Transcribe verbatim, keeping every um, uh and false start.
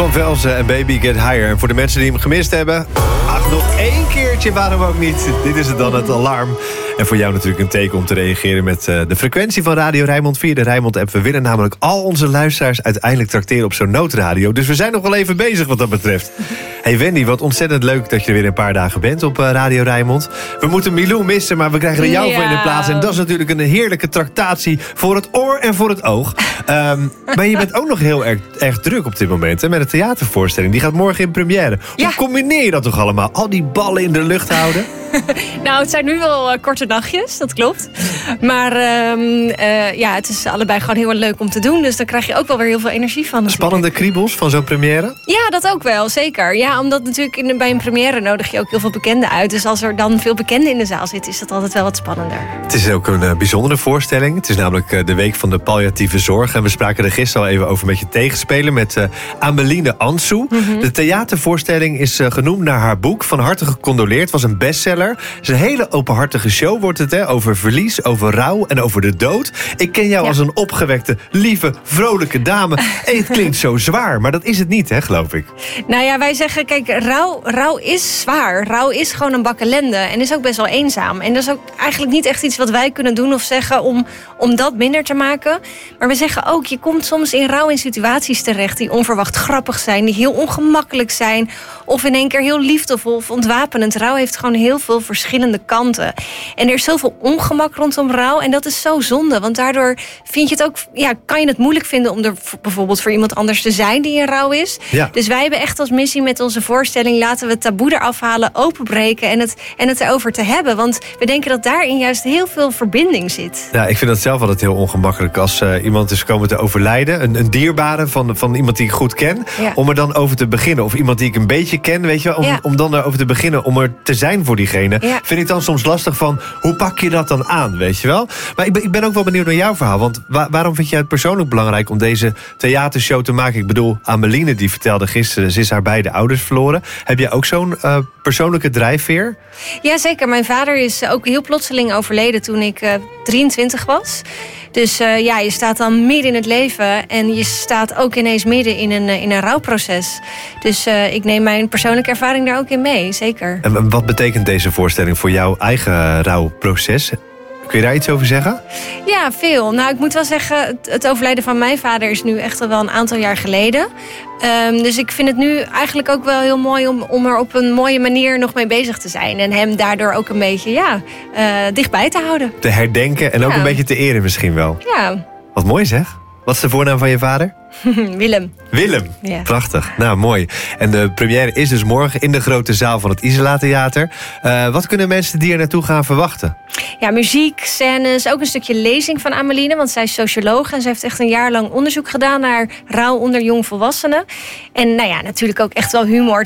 Van Velzen en Baby Get Higher. En voor de mensen die hem gemist hebben, ach, nog één keertje, waarom ook niet? Dit is het dan, het alarm. En voor jou natuurlijk een teken om te reageren met uh, de frequentie van Radio Rijnmond via de Rijnmond-app. We willen namelijk al onze luisteraars uiteindelijk trakteren op zo'n noodradio. Dus we zijn nog wel even bezig wat dat betreft. Hey Wendy, wat ontzettend leuk dat je er weer een paar dagen bent op uh, Radio Rijnmond. We moeten Milou missen, maar we krijgen er jou ja. voor in de plaats. En dat is natuurlijk een heerlijke tractatie voor het oor en voor het oog. Um, maar je bent ook nog heel erg, erg druk op dit moment hè, met een theatervoorstelling. Die gaat morgen in première. Ja. Hoe combineer je dat toch allemaal? Al die ballen in de lucht houden? Nou, het zijn nu wel uh, korte nachtjes, dat klopt. Maar uh, uh, ja, het is allebei gewoon heel erg leuk om te doen. Dus daar krijg je ook wel weer heel veel energie van. Natuurlijk. Spannende kriebels van zo'n première? Ja, dat ook wel, zeker. Ja, omdat natuurlijk in, bij een première nodig je ook heel veel bekenden uit. Dus als er dan veel bekenden in de zaal zitten, is dat altijd wel wat spannender. Het is ook een uh, bijzondere voorstelling. Het is namelijk uh, de week van de palliatieve zorg. En we spraken er gisteren al even over met je tegenspelen met uh, Ameline Ansou. Mm-hmm. De theatervoorstelling is uh, genoemd naar haar boek. Van harte gecondoleerd. Het was een bestseller. Het is een hele openhartige show wordt het, hè? Over verlies, over rouw en over de dood. Ik ken jou ja. als een opgewekte, lieve, vrolijke dame. En het klinkt zo zwaar, maar dat is het niet, hè, geloof ik. Nou ja, wij zeggen, kijk, rouw, rouw is zwaar. Rouw is gewoon een bak ellende en is ook best wel eenzaam. En dat is ook eigenlijk niet echt iets wat wij kunnen doen of zeggen om, om dat minder te maken. Maar we zeggen ook, je komt soms in rouw in situaties terecht die onverwacht grappig zijn, die heel ongemakkelijk zijn, of in één keer heel liefdevol of ontwapenend. Rouw heeft gewoon heel veel verschillende kanten. En er is zoveel ongemak rondom rouw en dat is zo zonde. Want daardoor vind je het ook, ja, kan je het moeilijk vinden om er bijvoorbeeld voor iemand anders te zijn die in rouw is. Ja. Dus wij hebben echt als missie met onze voorstelling, laten we het taboe eraf halen, openbreken en het, en het erover te hebben. Want we denken dat daarin juist heel veel verbinding zit. Ja, ik vind dat zelf altijd heel ongemakkelijk als uh, iemand is komen te overlijden. Een, een dierbare van, van iemand die ik goed ken. Ja. Om er dan over te beginnen. Of iemand die ik een beetje ken, weet je wel. Om, ja. om dan erover te beginnen, om er te zijn voor diegene. Ja. Vind ik dan soms lastig van, hoe pak je dat dan aan, weet je wel? Maar ik ben, ik ben ook wel benieuwd naar jouw verhaal. Want wa- waarom vind jij het persoonlijk belangrijk om deze theatershow te maken? Ik bedoel, Ameline die vertelde gisteren, ze is haar beide ouders verloren. Heb jij ook zo'n uh, persoonlijke drijfveer? Ja, zeker. Mijn vader is ook heel plotseling overleden toen ik uh, drieëntwintig was. Dus uh, ja, je staat dan midden in het leven en je staat ook ineens midden in een, in een rouwproces. Dus uh, ik neem mijn persoonlijke ervaring daar ook in mee, zeker. En wat betekent deze voorstelling voor jouw eigen rouwproces? Kun je daar iets over zeggen? Ja, veel. Nou, ik moet wel zeggen, het overlijden van mijn vader is nu echt al wel een aantal jaar geleden. Um, dus ik vind het nu eigenlijk ook wel heel mooi om, om er op een mooie manier nog mee bezig te zijn. En hem daardoor ook een beetje ja, uh, dichtbij te houden. Te herdenken en ja. ook een beetje te eren misschien wel. Ja. Wat mooi zeg. Wat is de voornaam van je vader? Willem. Willem, ja. Prachtig. Nou, mooi. En de première is dus morgen in de grote zaal van het Isola Theater. Uh, wat kunnen mensen die er naartoe gaan verwachten? Ja, muziek, scènes, ook een stukje lezing van Ameline, want zij is socioloog en ze heeft echt een jaar lang onderzoek gedaan naar rouw onder jongvolwassenen. En nou ja, natuurlijk ook echt wel humor.